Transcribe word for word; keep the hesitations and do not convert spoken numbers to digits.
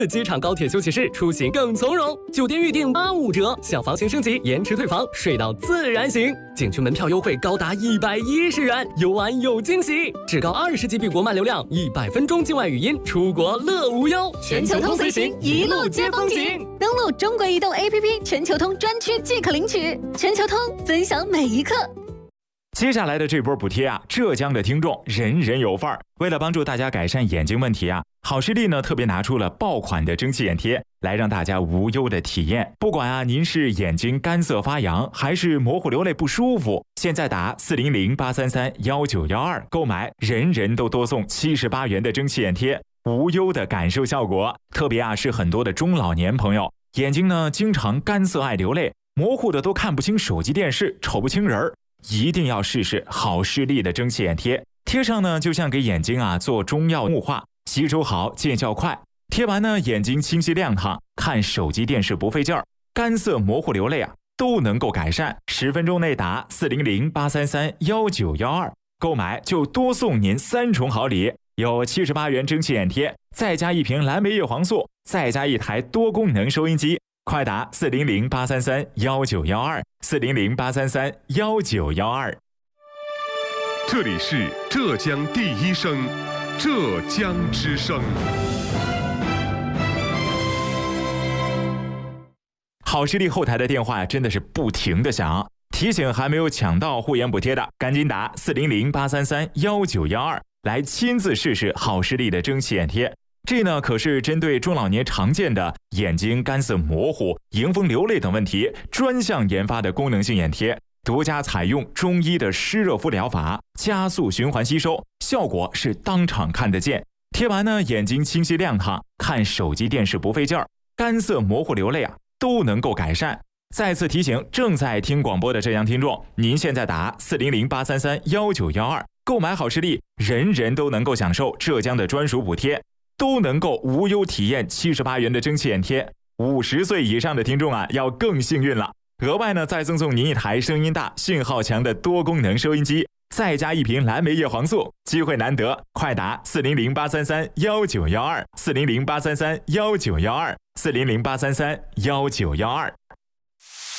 机场、高铁休息室出行更从容，酒店预订八五折，小房型升级延迟退房，睡到自然醒。景区门票优惠高达一百一十元，游玩有惊喜，至高二十 G B 国漫流量，一百分钟境外语音，出国乐无忧。 全球通随行，一路接风景。登录中国移动 A P P 全球通专区即可领取。全球通，尊享每一刻。 接下来的这波补贴啊，浙江的听众人人有份儿。为了帮助大家改善眼睛问题啊，好视力呢特别拿出了爆款的蒸汽眼贴，来让大家无忧的体验。不管啊您是眼睛干涩发痒，还是模糊流泪不舒服，现在打四零零八三三幺九幺二购买，人人都多送七十八元的蒸汽眼贴，无忧的感受效果。特别啊是很多的中老年朋友，眼睛呢经常干涩爱流泪，模糊的都看不清手机电视，瞅不清人儿。一定要试试好视力的蒸汽眼贴，贴上呢就像给眼睛啊做中药雾化，吸收好，见效快。贴完呢眼睛清晰亮堂，看手机电视不费劲儿，干涩模糊流泪啊都能够改善。十分钟内打四零零八三三幺九幺二购买就多送您三重好礼，有七十八元蒸汽眼贴，再加一瓶蓝莓叶黄素，再加一台多功能收音机。快打四零零八三三幺九幺二，四零零八三三幺九幺二。 这里是浙江第一声，浙江之声。 好视力后台的电话呀，真的是不停的响，提醒还没有抢到护眼补贴的，赶紧打四零零八三三幺九幺二来亲自试试好视力的蒸汽眼贴。这呢可是针对中老年常见的眼睛干涩模糊、迎风流泪等问题专项研发的功能性眼贴，独家采用中医的湿热敷疗法，加速循环吸收，效果是当场看得见。贴完呢眼睛清晰亮堂，看手机电视不费劲儿，干涩模糊流泪啊都能够改善。再次提醒正在听广播的浙江听众，您现在打四零零八三三幺九幺二购买好视力，人人都能够享受浙江的专属补贴，都能够无忧体验七十八元的蒸汽眼贴。五十岁以上的听众啊，要更幸运了。额外呢，再赠送您一台声音大、信号强的多功能收音机，再加一瓶蓝莓叶黄素。机会难得，快打四零零八三三幺九幺二，四零零八三三幺九幺二，四零零八三三幺九幺二。